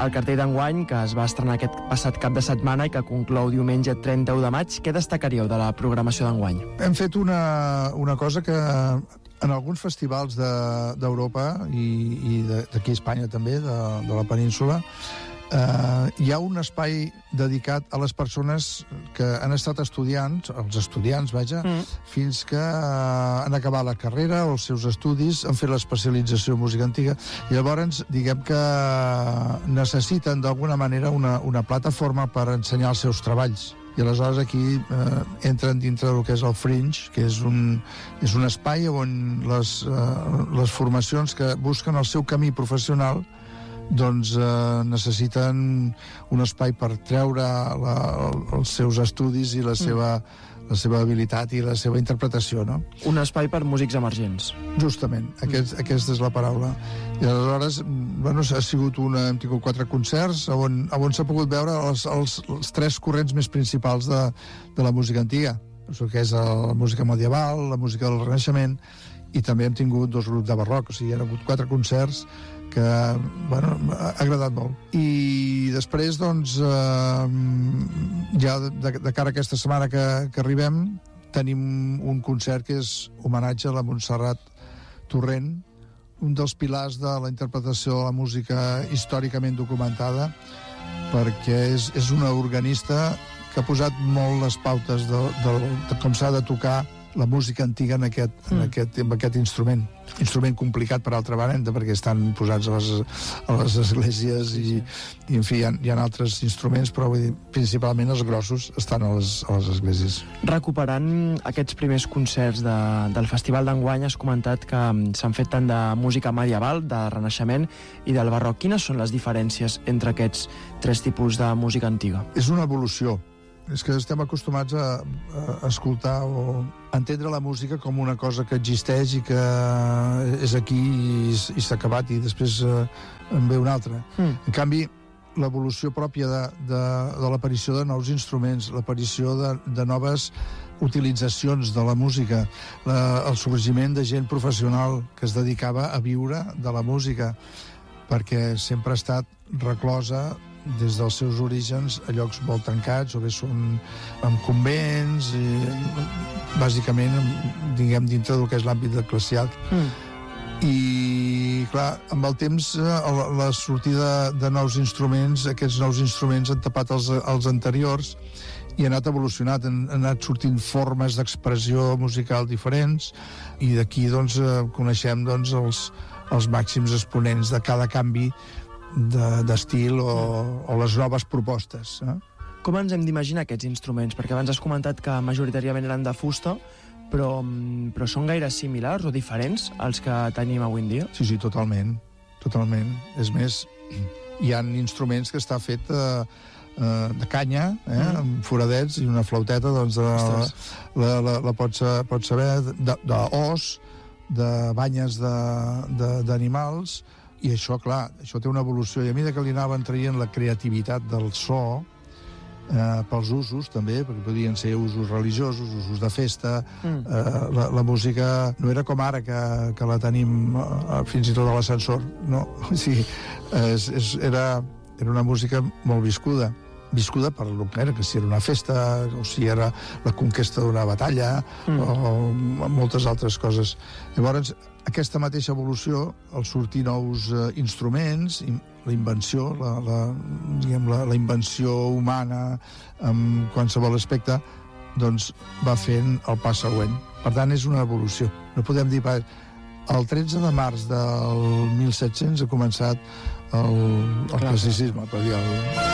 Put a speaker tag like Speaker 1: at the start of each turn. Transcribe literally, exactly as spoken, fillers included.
Speaker 1: El cartell d'enguany, que es va estrenar aquest passat cap de setmana i que conclou diumenge trenta-u de maig, què destacaríeu de la programació d'enguany?
Speaker 2: Hem fet una, una cosa que en alguns festivals d'Europa de, i, i d'aquí a Espanya també, de, de la península, Uh, hi ha un espai dedicat a les persones que han estat estudiants, els estudiants, vaja, mm. fins que uh, han acabat la carrera o els seus estudis, han fet l'especialització en música antiga, i llavors diguem que necessiten d'alguna manera una, una plataforma per ensenyar els seus treballs. I aleshores aquí eh, entren dintre del que és el Fringe, que és un, és un espai on les, eh, les formacions que busquen el seu camí professional doncs eh, necessiten un espai per treure la, els seus estudis i la seva, mm. la seva habilitat i la seva interpretació, no?
Speaker 1: Un espai per músics emergents.
Speaker 2: Justament, aquest, mm. aquesta és la paraula. I aleshores, bueno, ha sigut una, hem tingut quatre concerts on, on s'ha pogut veure els, els, els tres corrents més principals de, de la música antiga, el que és la música medieval, la música del Renaixement, i també hem tingut dos grups de barroc, o sigui, hi ha hagut quatre concerts que, bueno, ha agradat molt. I després, doncs, eh, ja de, de cara a aquesta setmana que, que arribem, tenim un concert que és homenatge a la Montserrat Torrent, un dels pilars de la interpretació de la música històricament documentada, perquè és, és una organista que ha posat molt les pautes de, de, de com s'ha de tocar la música antiga en aquest, mm. en aquest, en aquest instrument. Instrument complicat, per altra banda, perquè estan posats a les, a les esglésies i, i en fi, hi ha, hi ha altres instruments, però vull dir, principalment els grossos estan a les, a les esglésies.
Speaker 1: Recuperant aquests primers concerts de, del Festival d'enguany, has comentat que s'han fet tant de música medieval, de Renaixement i del barroc. Quines són les diferències entre aquests tres tipus de música antiga?
Speaker 2: És una evolució. És que estem acostumats a, a escoltar o entendre la música com una cosa que existeix i que és aquí i, i s'ha acabat i després eh, en ve una altra. Mm. En canvi, l'evolució pròpia de, de, de l'aparició de nous instruments, l'aparició de, de noves utilitzacions de la música, la, el sorgiment de gent professional que es dedicava a viure de la música, perquè sempre ha estat reclosa des dels seus orígens a llocs molt tancats, o bé són en convents, i, bàsicament, diguem, dintre del que és l'àmbit eclesial. Mm. I, clar, amb el temps, la, la sortida de nous instruments, aquests nous instruments han tapat els, els anteriors i han anat evolucionat, han, han anat sortint formes d'expressió musical diferents, i d'aquí, doncs, coneixem, doncs, els, els màxims exponents de cada canvi d'estil de, o, o les noves propostes. Eh?
Speaker 1: Com ens hem d'imaginar aquests instruments? Perquè abans has comentat que majoritàriament eren de fusta, però, però són gaire similars o diferents als que tenim avui en dia?
Speaker 2: Sí, sí, totalment. Totalment. És més, hi ha instruments que està fet eh, de canya, eh, mm. amb foradets i una flauteta, doncs de, la, la, la, la pots, pots saber d'os, de, de banyes d'animals, i això, clar, això té una evolució, i a mesura que li anaven traient la creativitat del so, eh, pels usos també, perquè podien ser usos religiosos, usos de festa, mm. eh, la, la música no era com ara que, que la tenim eh, fins i tot a l'ascensor, no, o sigui, és, és, era, era una música molt viscuda, viscuda per el que era, que si era una festa o si era la conquesta d'una batalla, mm. o moltes altres coses. Llavors, aquesta mateixa evolució, al sortir nous eh, instruments, la invenció, la, la, diguem, la, la invenció humana en qualsevol aspecte, doncs va fent el pas següent. Per tant, és una evolució. No podem dir pas, el tretze de març del mil set-cents ha començat el, el classicisme, per dir-ho.